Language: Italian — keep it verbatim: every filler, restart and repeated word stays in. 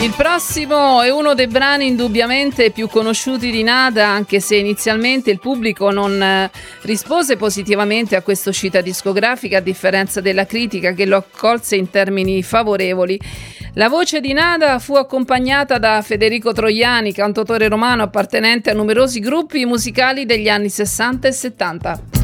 Il prossimo è uno dei brani indubbiamente più conosciuti di Nada, anche se inizialmente il pubblico non eh, rispose positivamente a questa uscita discografica, a differenza della critica che lo accolse in termini favorevoli. La voce di Nada fu accompagnata da Federico Troiani, cantautore romano appartenente a numerosi gruppi musicali degli anni sessanta e settanta.